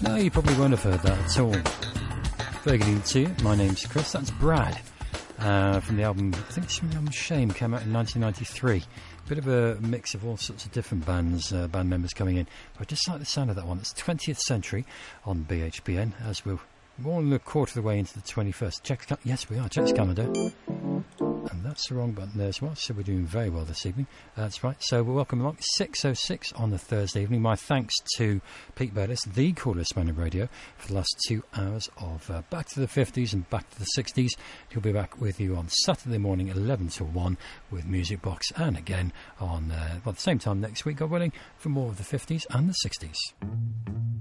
No, you probably won't have heard that at all. Very good evening to you. My name's Chris. That's Brad from the album, I think it's from the album Shame, came out in 1993. Bit of a mix of all sorts of different bands, band members coming in. But I just like the sound of that one. It's 20th Century on BHBN, as we're more than a quarter of the way into the 21st. Yes, we are. Check the calendar. And that's the wrong button there as well, so we're doing very well this evening. That's right. So we're welcome along 6:06 on the Thursday evening. My thanks to Pete Bettis, the coolest man in radio, for the last 2 hours of Back to the 50s and Back to the 60s. He'll be back with you on Saturday morning, 11 till 1, with Music Box, and again on the same time next week, God willing, for more of the 50s and the 60s.